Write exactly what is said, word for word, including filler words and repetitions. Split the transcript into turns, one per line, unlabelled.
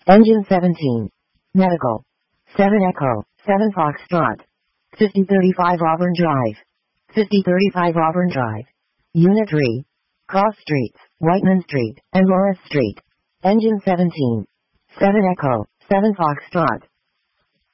Engine seventeen. Medical. seven Echo, seven Foxtrot. fifty thirty-five Auburn Drive. fifty thirty-five Auburn Drive. Unit three. Cross Streets, Whiteman Street, and Morris Street. Engine seventeen. seven Echo, seven Foxtrot.